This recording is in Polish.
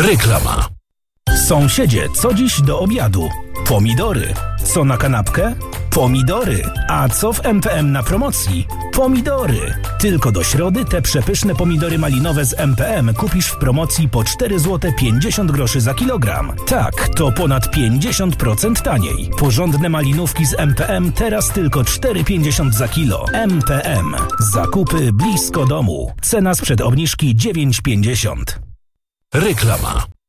Reklama. Sąsiedzie, co dziś do obiadu? Pomidory. Co na kanapkę? Pomidory. A co w MPM na promocji? Pomidory. Tylko do środy te przepyszne pomidory malinowe z MPM kupisz w promocji po 4 zł 50 groszy za kilogram. Tak, to ponad 50% taniej. Porządne malinówki z MPM teraz tylko 4,50 za kilo. MPM. Zakupy blisko domu. Cena sprzed obniżki 9,50. Reklama.